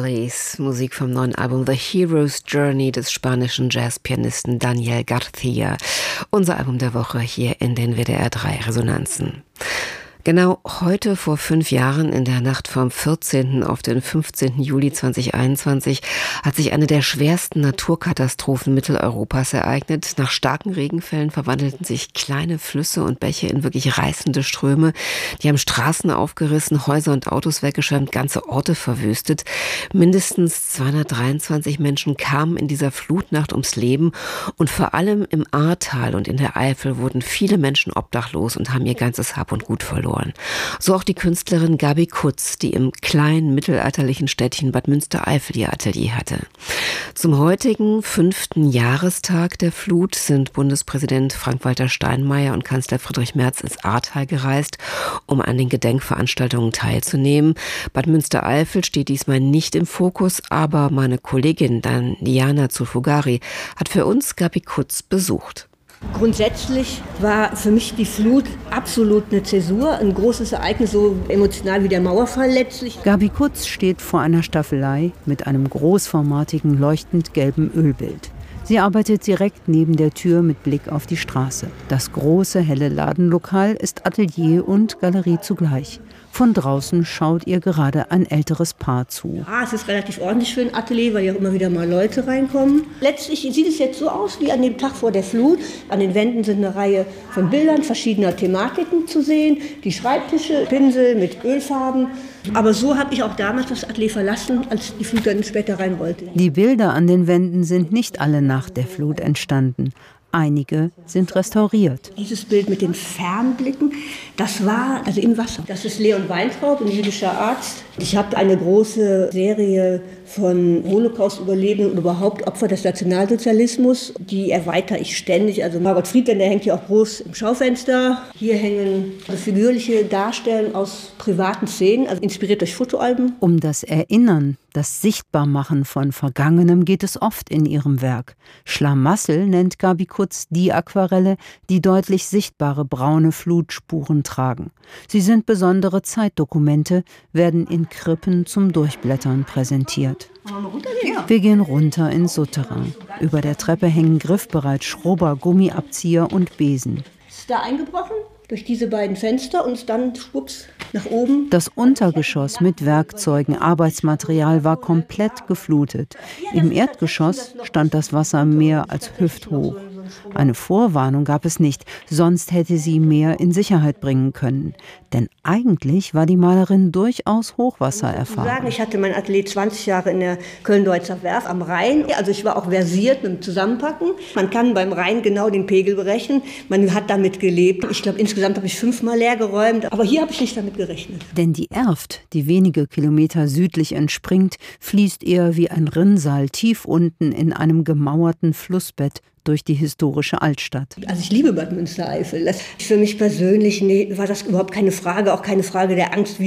Valleys, Musik vom neuen Album The Hero's Journey des spanischen Jazzpianisten Daniel Garcia. Unser Album der Woche hier in den WDR 3 Resonanzen. Genau heute vor 5 Jahren, in der Nacht vom 14. auf den 15. Juli 2021, hat sich eine der schwersten Naturkatastrophen Mitteleuropas ereignet. Nach starken Regenfällen verwandelten sich kleine Flüsse und Bäche in wirklich reißende Ströme. Die haben Straßen aufgerissen, Häuser und Autos weggeschwemmt, ganze Orte verwüstet. Mindestens 223 Menschen kamen in dieser Flutnacht ums Leben. Und vor allem im Ahrtal und in der Eifel wurden viele Menschen obdachlos und haben ihr ganzes Hab und Gut verloren. So auch die Künstlerin Gabi Kutz, die im kleinen mittelalterlichen Städtchen Bad Münstereifel ihr Atelier hatte. Zum heutigen 5. Jahrestag der Flut sind Bundespräsident Frank-Walter Steinmeier und Kanzler Friedrich Merz ins Ahrtal gereist, um an den Gedenkveranstaltungen teilzunehmen. Bad Münstereifel steht diesmal nicht im Fokus, aber meine Kollegin Diana Zulfugari hat für uns Gabi Kutz besucht. Grundsätzlich war für mich die Flut absolut eine Zäsur, ein großes Ereignis, so emotional wie der Mauerfall letztlich. Gabi Kutz steht vor einer Staffelei mit einem großformatigen, leuchtend gelben Ölbild. Sie arbeitet direkt neben der Tür mit Blick auf die Straße. Das große, helle Ladenlokal ist Atelier und Galerie zugleich. Von draußen schaut ihr gerade ein älteres Paar zu. Es ist relativ ordentlich für ein Atelier, weil ja immer wieder mal Leute reinkommen. Letztlich sieht es jetzt so aus wie an dem Tag vor der Flut. An den Wänden sind eine Reihe von Bildern verschiedener Thematiken zu sehen. Die Schreibtische, Pinsel mit Ölfarben. Aber so habe ich auch damals das Atelier verlassen, als die Flut dann später rein wollte. Die Bilder an den Wänden sind nicht alle nach der Flut entstanden. Einige sind restauriert. Dieses Bild mit den Fernblicken, das war also im Wasser. Das ist Leon Weintraub, ein jüdischer Arzt. Ich habe eine große Serie von Holocaust-Überlebenden und überhaupt Opfer des Nationalsozialismus. Die erweitere ich ständig. Also Margot Friedländer, der hängt hier auch groß im Schaufenster. Hier hängen figürliche Darstellungen aus privaten Szenen, also inspiriert durch Fotoalben. Um das Erinnern, das Sichtbarmachen von Vergangenem geht es oft in ihrem Werk. Schlamassel nennt Gabi Kutz die Aquarelle, die deutlich sichtbare braune Flutspuren tragen. Sie sind besondere Zeitdokumente, werden in Krippen zum Durchblättern präsentiert. Wir gehen runter ins Souterrain. Über der Treppe hängen griffbereit Schrubber, Gummiabzieher und Besen. Ist da eingebrochen? Durch diese beiden Fenster und dann schwupps nach oben. Das Untergeschoss mit Werkzeugen, Arbeitsmaterial war komplett geflutet. Im Erdgeschoss stand das Wasser mehr als hüfthoch. Eine Vorwarnung gab es nicht, sonst hätte sie mehr in Sicherheit bringen können. Denn eigentlich war die Malerin durchaus Hochwasser erfahren. Ich hatte mein Atelier 20 Jahre in der Köln-Deutzer Werft am Rhein. Also ich war auch versiert mit dem Zusammenpacken. Man kann beim Rhein genau den Pegel berechnen. Man hat damit gelebt. Ich glaube, insgesamt habe ich 5-mal leer geräumt. Aber hier habe ich nicht damit gerechnet. Denn die Erft, die wenige Kilometer südlich entspringt, fließt eher wie ein Rinnsal tief unten in einem gemauerten Flussbett durch die historische Altstadt. Also ich liebe Bad Münstereifel. Für mich persönlich war das überhaupt keine Frage, auch keine Frage der Angst,